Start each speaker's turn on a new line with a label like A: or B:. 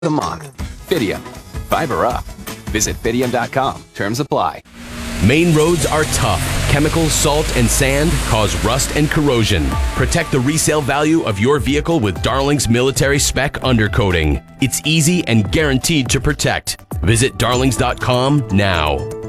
A: a month. Fidium. Fiber up. Visit Fidium.com. Terms apply.
B: Main roads are tough. Chemicals, salt, and sand cause rust and corrosion. Protect the resale value of your vehicle with Darling's Military Spec Undercoating. It's easy and guaranteed to protect. Visit darlings.com now.